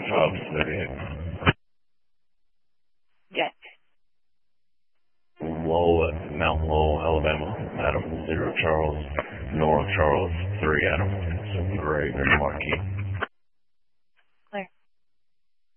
Charles City. Jet. Lowell, Mount Lowell, Alabama. Adam 0 Charles, North Charles 3 Adam. So great, Marquis.